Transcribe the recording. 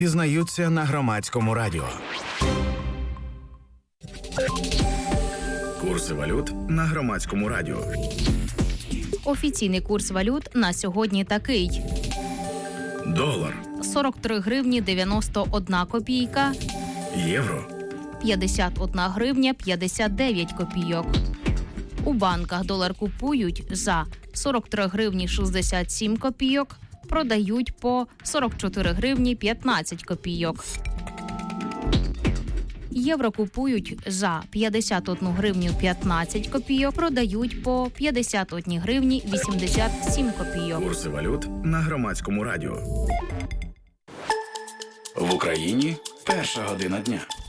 Дізнаються на Громадському радіо. Курси валют на Громадському радіо. Офіційний курс валют на сьогодні такий. Долар. 43 гривні 91 копійка. Євро. 51 гривня 59 копійок. У банках долар купують за 43 гривні 67 копійок, продають по 44 гривні 15 копійок. Євро купують за 51 гривню 15 копійок, продають по 51 гривні 87 копійок. Курси валют на Громадському радіо. В Україні перша година дня.